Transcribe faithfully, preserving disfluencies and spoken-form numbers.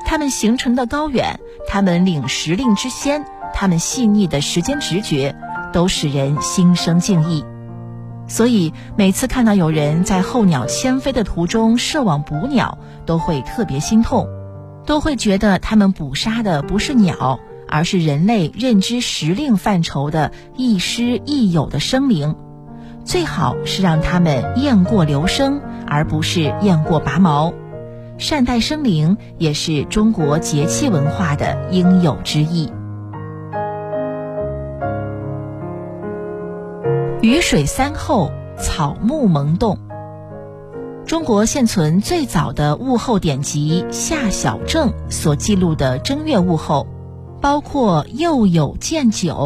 它们形成的高远，它们领时令之先，它们细腻的时间直觉，都使人心生敬意。所以每次看到有人在候鸟迁飞的途中射网捕鸟，都会特别心痛，都会觉得他们捕杀的不是鸟，而是人类认知时令范畴的亦师亦友的生灵。最好是让他们雁过留声，而不是雁过拔毛。善待生灵也是中国节气文化的应有之义。雨水三候，草木萌动。中国现存最早的物候典籍《夏小正》所记录的正月物候，包括又有见九